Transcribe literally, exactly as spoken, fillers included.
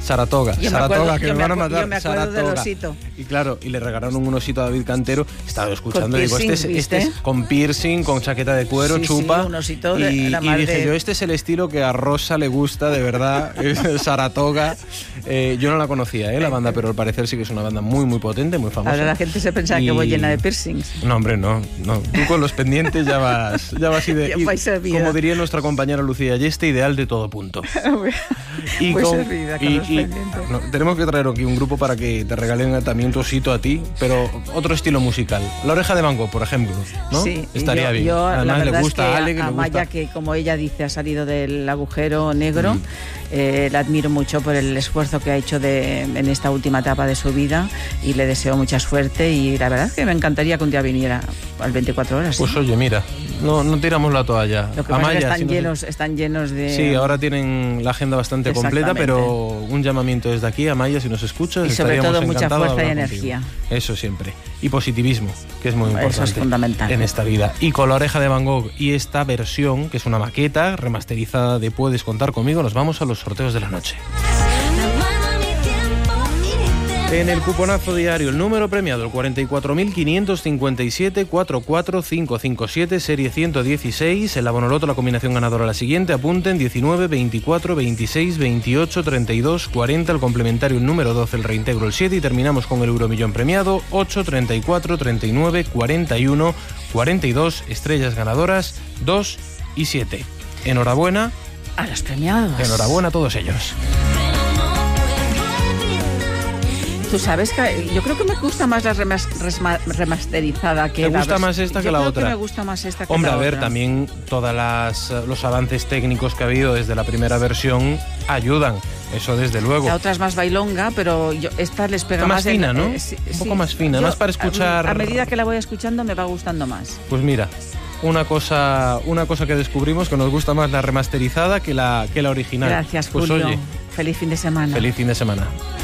Saratoga, yo Saratoga, me acuerdo, que yo me me van a acu- matar. Yo me acuerdo Saratoga. del osito. Y claro, y le regalaron un osito a David Cantero. Estaba escuchando y digo, piercing, este es, este ¿viste? es con piercing, con chaqueta de cuero, Sí, chupa. sí, un osito de y, la y mar dije de- yo, este es el estilo que a Rosa le gusta, de verdad. Saratoga. Eh, yo no la conocía, ¿eh? La banda, pero al parecer sí que es una banda muy, muy potente, muy famosa. Ahora la gente se pensaba Y- que voy llena de piercings. No, hombre, no, no. Tú con los pendientes ya vas, ya vas ide- Ya y- vais servida. como diría nuestra compañera Lucía Yeste, ideal de todo punto. Y Muy con- servida con y- los y- pendientes. no, tenemos que traer aquí un grupo para que te regalen también tu osito a ti, pero otro estilo musical. La Oreja de Van Gogh, por ejemplo, ¿no? Sí, Estaría yo, bien. yo, la Además verdad le gusta es que a Ale, que a le gusta. Amaya, que como ella dice, ha salido del agujero negro, Mm. eh, la admiro mucho por el esfuerzo que ha hecho de, en esta última etapa de su vida y le deseo mucha suerte y la verdad es que me encantaría que un día viniera al veinticuatro horas. Pues ¿sí? oye, mira, no, no tiramos la toalla. Lo que pasa es que están, si nos- llenos, están llenos de... Sí, ahora tienen la agenda bastante completa, Exactamente. pero un llamamiento desde aquí, Amaya, si nos escuchas. Y sobre estaríamos todo mucha encantados de fuerza y hablar contigo. energía. Eso siempre. Y positivismo, que es muy Eso importante. es fundamental. En esta vida. Y con La Oreja de Van Gogh y esta versión, que es una maqueta remasterizada de Puedes Contar Conmigo, nos vamos a los sorteos de la noche. En el cuponazo diario, el número premiado, el cuarenta y cuatro mil quinientos cincuenta y siete cuarenta y cuatro quinientos cincuenta y siete, serie ciento dieciséis. El Abonoloto, la combinación ganadora la siguiente. Apunten diecinueve, veinticuatro, veintiséis, veintiocho, treinta y dos, cuarenta. El complementario, el número doce, el reintegro, el siete. Y terminamos con el euromillón premiado, ocho, treinta y cuatro, treinta y nueve, cuarenta y uno, cuarenta y dos. Estrellas ganadoras, dos y siete. Enhorabuena. A los premiados. Enhorabuena a todos ellos. Tú sabes que yo creo que me gusta más la remas- resma- remasterizada que ¿Te la gusta vers- más esta yo que la creo otra? Que me gusta más esta que Hombre, la a ver, otra. también todos los avances técnicos que ha habido desde la primera versión ayudan, eso desde luego. La otra es más bailonga, pero yo, esta les pega Está más en- fina, ¿no? eh, sí, Un sí. poco más fina, Yo, más para escuchar- A, a medida que la voy escuchando me va gustando más. Pues mira, una cosa, una cosa que descubrimos, que nos gusta más la remasterizada que la, que la original. Gracias, Pues Julio. oye, Feliz fin de semana. feliz fin de semana.